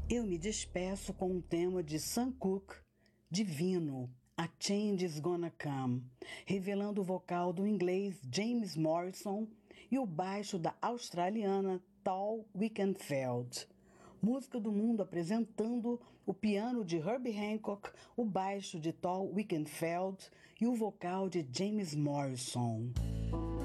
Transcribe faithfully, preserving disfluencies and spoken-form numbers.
Eu me despeço com um tema de Sam Cooke, Divino, A Change Is Gonna Come, revelando o vocal do inglês James Morrison e o baixo da australiana Tal Wickenfeld. Música do Mundo apresentando o piano de Herbie Hancock, o baixo de Tal Wickenfeld e o vocal de James Morrison.